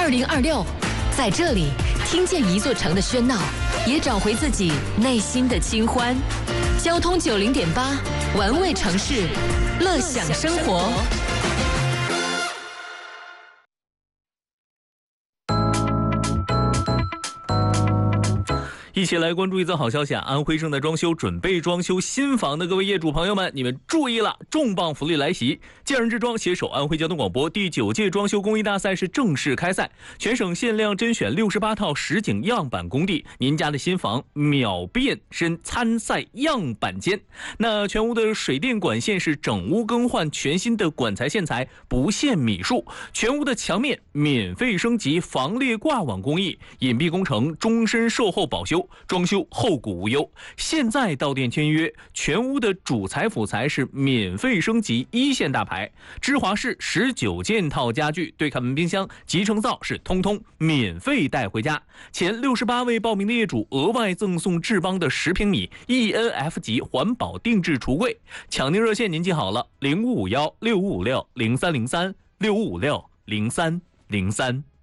2026，在这里听见一座城的喧闹，也找回自己内心的清欢。交通90.8，玩味城市，乐享生活。 一起来关注一则好消息啊！安徽正在装修，准备装修新房的各位业主朋友们，你们注意了，重磅福利来袭！建人之装携手安徽交通广播第9届装修公益大赛是正式开赛，全省限量甄选68套实景样板工地，您家的新房秒变身参赛样板间。那全屋的水电管线是整屋更换全新的管材线材，不限米数，全屋的墙面免费升级防裂挂网工艺，隐蔽工程终身售后保修。装修后顾无忧，现在到店签约，全屋的主材辅材是免费升级1线大牌，芝华士19件套家具、对看门冰箱、集成灶是通通免费带回家。前68位报名的业主额外赠送智邦的10平米 ENF 级环保定制橱柜。抢订热线您记好了，055165560303，65560303。